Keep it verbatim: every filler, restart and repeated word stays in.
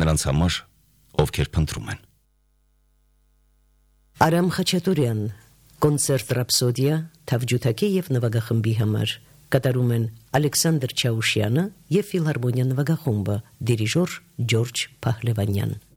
նրանց համար, ովքեր փնտրում են։ Արամ Խաչատուրյան, կոնցերտ ռապսոդիա, թավջութակի և նվագախմբի համար, կատարում են Ալեքսանդր Չաուշյանը և ֆիլհարմոնիա նվագախումբը, դիրիժոր Ջորջ Փահլևանյան։